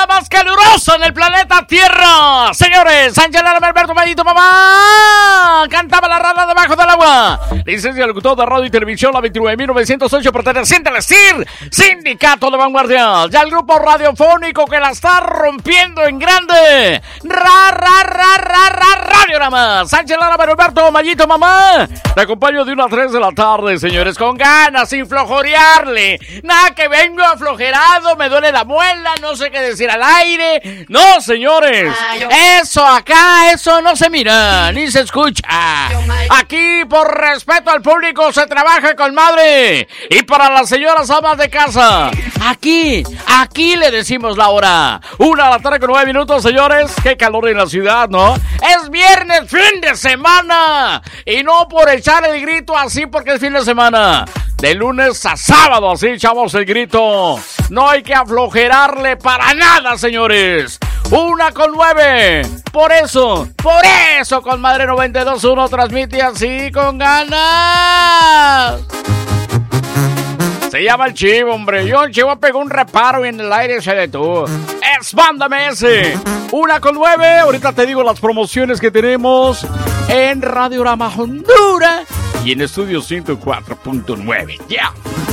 la más calurosa en el planeta Tierra. Señores, Sánchez Lara, Alberto Mayito, mamá. Cantaba la rana debajo del agua. Licencia de locutor de radio y televisión, la 29.908, perteneciente al SIR, Sindicato de Vanguardia. Ya el grupo radiofónico que la está rompiendo en grande. Radiorama. Sánchez Lara, Alberto Mayito, mamá. Te acompaño de 1 a 3 de la tarde, señores, con ganas, sin flojorearle. Nada que vengo aflojerado, me duele la muela, no sé qué decir al aire. No, señores, eso acá, eso no se mira, ni se escucha. Aquí, por respeto al público, se trabaja con madre. Y para las señoras amas de casa, aquí le decimos la hora. 1 de la tarde con 9 minutos, señores. Qué calor en la ciudad, ¿no? Es viernes, fin de semana. Y no por echar el grito así porque es fin de semana. De lunes a sábado, así echamos el grito. No hay que aflojerarle para nada, señores. 1:09. Por eso, con Madre 92.1 transmite así con ganas. Se llama el Chivo, hombre. Yo el Chivo pegó un reparo y en el aire se detuvo. Es Banda MS. 1:09. Ahorita te digo las promociones que tenemos en Radiorama Honduras y en Estudio 104.9. Ya.